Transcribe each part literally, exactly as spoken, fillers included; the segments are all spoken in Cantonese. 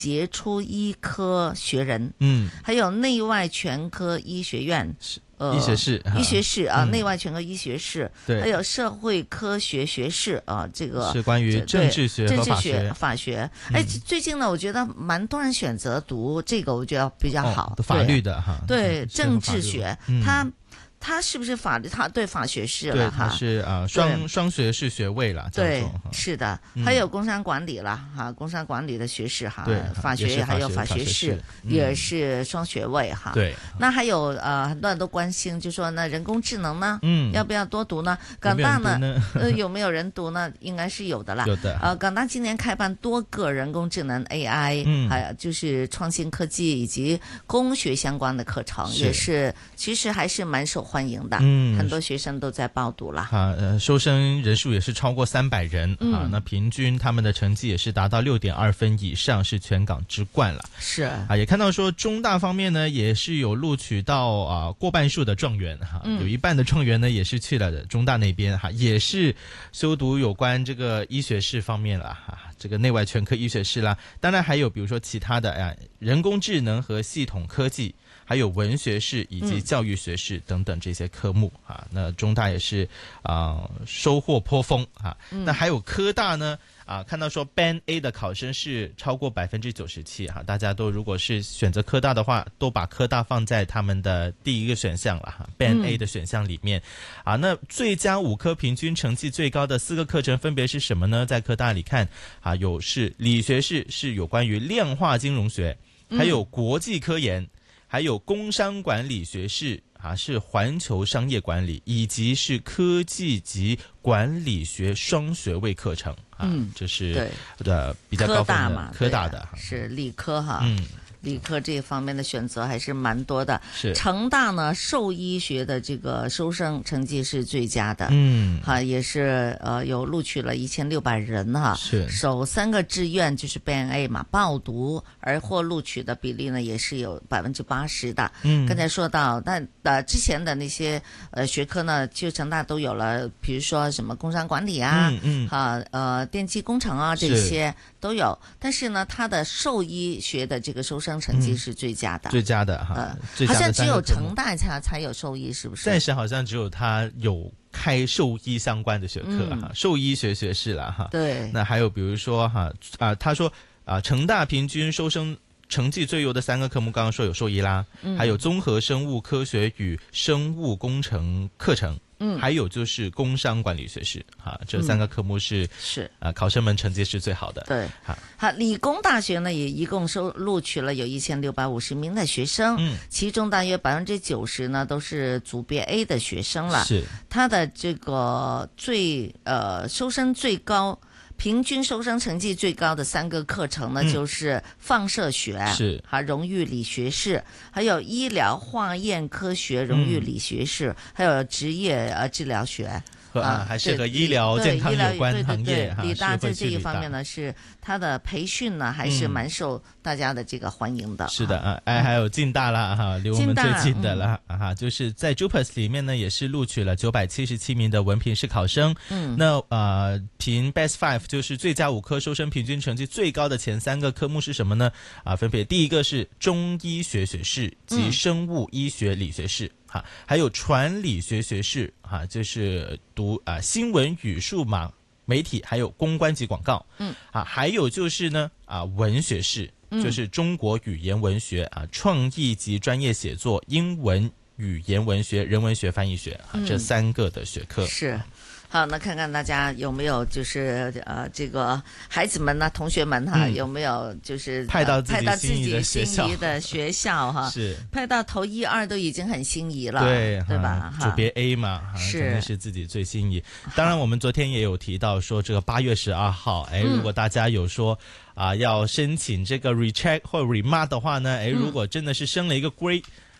傑出醫科學人， 嗯， 還有內外全科醫學院。 呃、醫學士， 醫學士啊， 嗯、 內外全科醫學士， 對， 還有社會科學學士啊，這個是關於政治學和法學。 政治學、法學。哎、嗯，最近呢，我覺得蠻多人選擇讀這個，我覺得比較好。 哦、法律的哈， 對，政治學， 嗯、 它。他是不是法律？他對法學士了哈， 他是啊雙雙學士學位了。 對，是的，還有工商管理了哈，工商管理的學士哈， 對， 法學還有法學士也是雙學位哈。 對， 那還有呃很多人都關心，就說那人工智能呢， 嗯， 要不要多讀呢？港大呢，呃有沒有人讀呢？應該是有的啦。 有的。 呃，港大今年開辦多個人工智能 A I，嗯，還有就是創新科技以及工學相關的課程，也是其實還是蠻受歡迎的，嗯，很多學生都在報讀了。 啊，呃，收生人數也是超過三百人，嗯，啊，那平均他們的成績也是達到六點二分以上，是全港之冠了。 是啊，也看到說中大方面呢，也是有錄取到啊過半數的狀元哈，啊嗯，有一半的狀元呢也是去了中大那邊哈，啊，也是修讀有關這個醫學士方面了哈，啊，這個內外全科醫學士啦，當然還有比如說其他的啊人工智能和系統科技。還有文學士以及教育學士等等這些科目，嗯，啊，那中大也是啊，呃，收穫頗豐啊，嗯。那還有科大呢啊，看到說 Band A 的考生是超過百分之九十七哈，大家都如果是選擇科大的話，都把科大放在他們的第一個選項了哈，啊，Band A 的選項裡面，嗯，啊，那最佳五科平均成績最高的四個課程分別是什麼呢？在科大裡看啊，有是理學士是有關於量化金融學，還有國際科研。嗯，還有工商管理學士啊，是環球商業管理，以及是科技及管理學雙學位課程啊，嗯，這是的比較高分的科大嘛，科大的是理科哈， 嗯。 理科這方面的選擇還是蠻多的。 是成大呢，獸醫學的這個收生成績是最佳的， 嗯， 哈，也是呃有錄取了一千六百人哈， 是首三個志願就是 Band A 嘛，報讀而獲錄取的比例呢也是有百分之八十的。嗯，剛才說到，但呃之前的那些呃學科呢，其實成大都有了，比如說什麼工商管理啊，嗯嗯，哈呃電機工程啊這些都有，但是呢，它的獸醫學的這個收生成績是最佳的， 嗯、最佳的哈、呃， 好像只有成大才才有獸醫，是不是？ 暫時好像只有他有開獸醫相關的學科哈，獸、嗯、醫學學士了哈。對，那還有比如說哈啊，他說啊，成大平均收生成績最優的三個科目，剛剛說有獸醫啦、嗯，還有綜合生物科學與生物工程課程。嗯，還有就是工商管理學士，哈、啊，這三個科目是、嗯、是啊，考生們成績是最好的。對，好， 好，理工大學呢也一共收錄取了有一千六百五十名的學生，嗯，其中大約百分之九十呢都是組別 A 的學生了。是，他的這個最呃收生最高。平均收生成績最高的三個課程呢，嗯、就是放射學，是哈榮譽理學士，還有醫療化驗科學榮譽理學士，嗯、還有職業呃治療學。 啊，還是和醫療健康有關行業。 對對對，理大在這一方面呢，是它的培訓呢，還是蠻受大家的這個歡迎的。 嗯、是的啊，哎，還有進大啦哈，離我們最近的啦哈，就是在 JUPAS 裡面呢，也是錄取了九百七十七名的文憑試考生。嗯，那呃，評 Best Five 就是最佳五科收生平均成績最高的前三個科目是什麼呢？啊，分別第一個是中醫學學士及生物醫學理學士。嗯哈，還有傳理學學士，哈，就是讀啊新聞與數碼媒體，還有公關及廣告，嗯，啊，還有就是呢啊文學士，就是中國語言文學啊，創意及專業寫作，英文語言文學，人文學翻譯學，啊，這三個的學科。是。 好，那看看大家有沒有就是呃，這個孩子們呢、同學們哈、嗯，有沒有就是派到派到自己心儀的學校哈？是派到頭一二都已經很心儀了， 對對吧？ 組別 A 嘛，是肯定是自己最心儀。當然，我們昨天也有提到說，這個八月十二號，哎，如果大家有說啊、呃、要申請這個 recheck 或 remark 的話呢，哎，如果真的是升了一個 grade。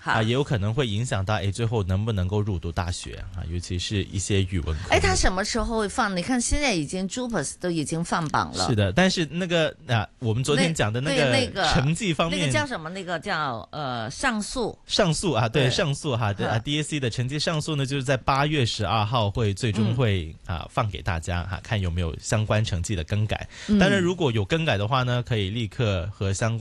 啊，也有可能會影響到誒最後能不能夠入讀大學啊，尤其是一些語文科。 誒，他什麼時候會放？你看現在已經 JUPAS 都已經放榜了。 是的，但是那個啊，我們昨天講的那個成績方面， 那個叫什麼？那個叫呃上訴。 上訴啊，對，上訴哈，對啊 ，D A C 的成績上訴呢，就是在八月十二號會最終會啊放給大家哈，看有沒有相關成績的更改。當然，如果有更改的話呢，可以立刻和相關